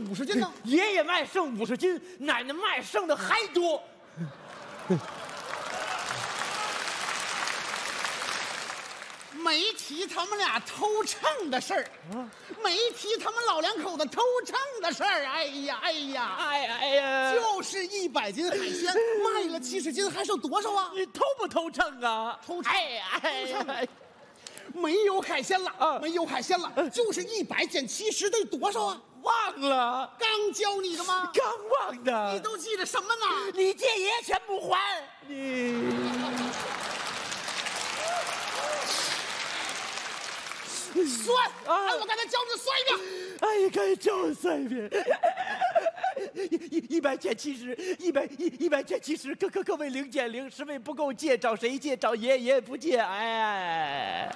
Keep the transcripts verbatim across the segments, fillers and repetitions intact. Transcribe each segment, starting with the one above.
五十斤呢？ 爷爷卖剩五十斤，奶奶卖剩的还多。 没提他们俩偷秤的事儿，没提他们老两口子偷秤的事儿。哎呀，哎呀， 哎呀哎呀， 就是一百斤海鲜卖了七十斤，还剩多少啊？ 你偷不偷秤啊？ 偷秤！ 哎呀哎呀， 没有海鲜了， 啊没有海鲜了，就是一百减七十得多少啊？ 忘了， 刚教你的吗？ 刚忘的。 你都记着什么呢？ 你借爷爷钱不还，你。 算啊哎，我刚才教你算一遍。 哎呀，该叫我算一遍。一一一百减七十，一百一一百减七十，各各各位零减零，十位不够借，找谁借？找爷爷，爷爷不借。哎，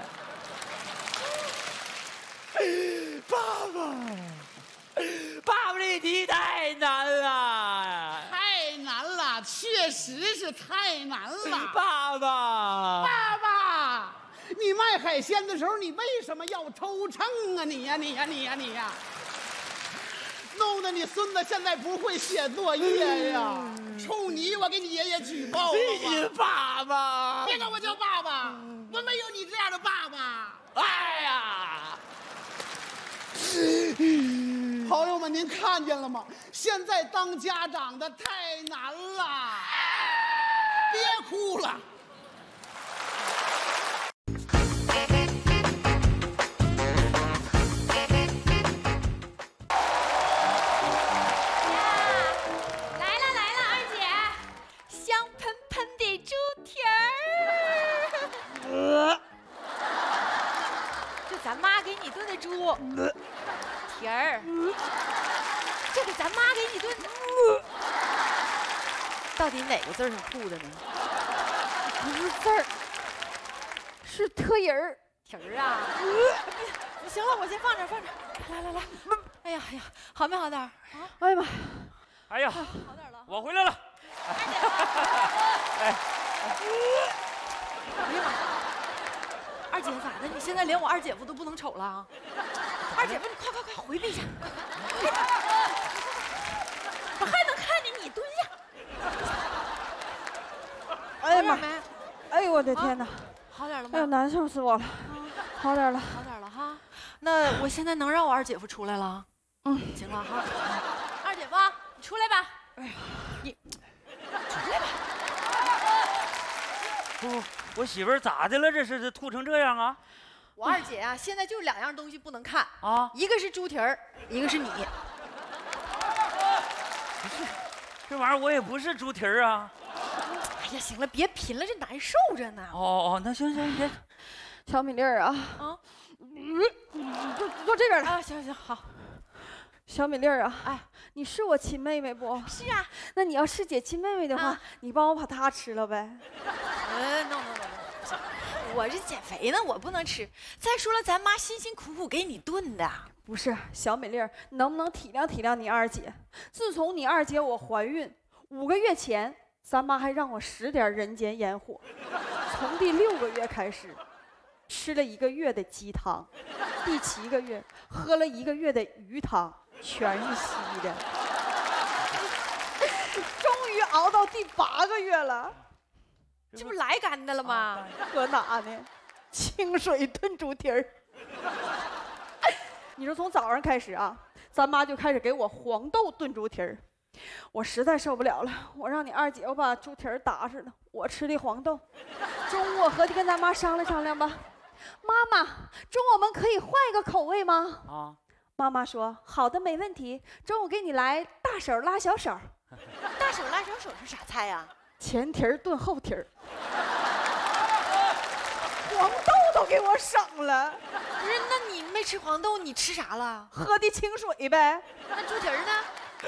爸爸，爸爸这题太难了， 太难了，确实是太难了。 爸爸， 爸爸，你卖海鲜的时候，你为什么要偷秤啊？你呀、你呀、你呀、你呀、弄得你孙子现在不会写作业呀！冲你，我给你爷爷举报了你吧！ 爸爸， 别管我叫爸爸，我没有你这样的爸爸。 哎呀！ 朋友们，您看见了吗？现在当家长的太难了，别哭了。 来了来了，二姐，香喷喷的猪蹄儿。这咱妈给你炖的猪蹄儿，这个咱妈给你炖的，到底哪个字上吐的呢？不是字儿，是特人儿蹄儿啊。行了，我先放这放这。来来来，哎呀哎呀，好没好点儿啊？ 哎呀妈！ 哎呀， 好点了。 我回来了。 哎呀妈！二姐咋的？你现在连我二姐夫都不能瞅了啊？二姐夫，你快快快回避一下！我还能看见你蹲下。 哎呀妈！ 没？ 哎呦我的天哪！ 好点了哎呦， 吗？ 难受死我了！好点了。 好点了哈。那我现在能让我二姐夫出来了？ 嗯， 行了哈。二姐夫，你出来吧。哎呀，你出来吧。 不，我媳妇儿咋的了？这是这吐成这样啊？ 我二姐啊，现在就两样东西不能看啊， 一个是猪蹄儿，一个是你。 不是，这玩意儿我也不是猪蹄儿啊。 哎呀，行了，别贫了，这难受着呢。 哦哦，那行行行。 小米粒儿啊， 啊， 坐坐这边来。 啊，行行好。 小米粒儿啊， 哎， 你是我亲妹妹不？ 是啊。 那你要是姐亲妹妹的话， 啊你帮我把她吃了呗。 呃，no no no no，不行，我这减肥呢，我不能吃。再说了，咱妈辛辛苦苦给你炖的。 不是，小美丽儿，你能不能体谅体谅你二姐？自从你二姐我怀孕五个月前，咱妈还让我使点人间烟火。从第六个月开始，吃了一个月的鸡汤，第七个月喝了一个月的鱼汤，全是稀的。终于熬到第八个月了， 这不来干的了吗？ 搁哪呢？清水炖猪蹄儿。你说从早上开始啊，咱妈就开始给我黄豆炖猪蹄儿，我实在受不了了，我让你二姐我把猪蹄儿打上了，我吃的黄豆。中午我合计跟咱妈商量商量吧，妈妈，中午我们可以换一个口味吗？ 啊， 妈妈说好的，没问题，中午给你来大手拉小手。 大手拉小手是啥菜呀？ 前蹄儿炖后蹄儿，黄豆都给我省了。 不是，那你没吃黄豆，你吃啥了？ 喝的清水呗。 那猪蹄儿呢？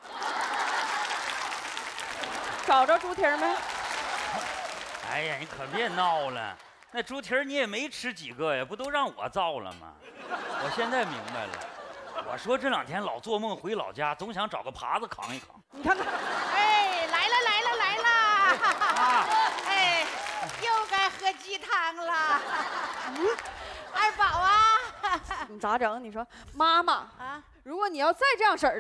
找着猪蹄儿没？ 哎呀，你可别闹了，那猪蹄儿你也没吃几个呀，不都让我造了吗？我现在明白了。我说这两天老做梦回老家，总想找个耙子扛一扛。 你看看， 哎，来了来了来了！ 啊、 哎，又该喝鸡汤了。二宝啊， 你咋整？你说妈妈啊，如果你要再这样式儿